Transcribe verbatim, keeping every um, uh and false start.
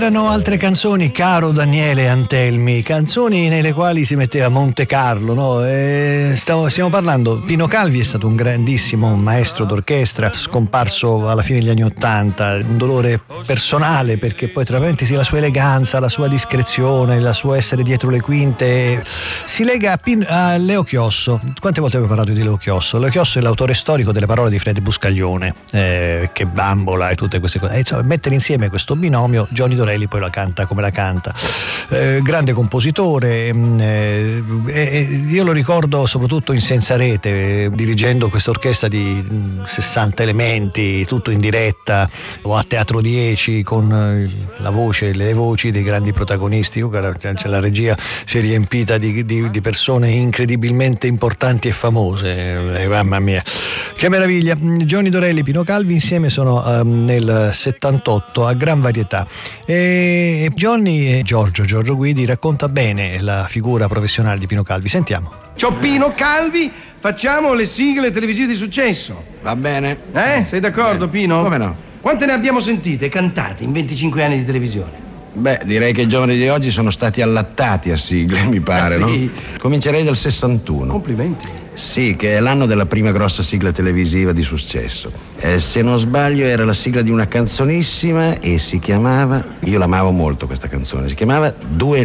C'erano altre canzoni, caro Daniele Antelmi, canzoni nelle quali si metteva Monte Carlo, no? E stavo, stiamo parlando, Pino Calvi è stato un grandissimo maestro d'orchestra, scomparso alla fine degli anni Ottanta, un dolore personale perché poi tra parentesi la sua eleganza, la sua discrezione, la sua essere dietro le quinte, si lega a, Pin, a Leo Chiosso. Quante volte avevo parlato di Leo Chiosso? Leo Chiosso è l'autore storico delle parole di Fred Buscaglione, eh, che bambola e tutte queste cose. E, insomma, mettere insieme questo binomio, Johnny Dorelli poi la canta come la canta, eh, grande compositore, eh, eh, io lo ricordo soprattutto in Senza Rete, eh, dirigendo questa orchestra di sessanta elementi, tutto in diretta, o a Teatro dieci con eh, la voce, le voci dei grandi protagonisti. Cioè, la regia si è riempita di, di, di persone incredibilmente importanti e famose, eh, mamma mia, che meraviglia. Johnny Dorelli e Pino Calvi insieme sono um, nel settantotto a Gran Varietà. E Johnny e Giorgio, Giorgio Guidi racconta bene la figura professionale di Pino Calvi. Sentiamo. Ciao Pino Calvi, facciamo le sigle televisive di successo. Va bene. Eh? Sei d'accordo, Beh, Pino? come no? Quante ne abbiamo sentite, cantate in venticinque anni di televisione? Beh, direi che i giovani di oggi sono stati allattati a sigle, mi pare, Ah, sì? no? Comincerei dal sessantuno. Complimenti. Sì, che è l'anno della prima grossa sigla televisiva di successo. Eh, se non sbaglio era la sigla di una canzonissima e si chiamava, io l'amavo molto questa canzone, si chiamava Due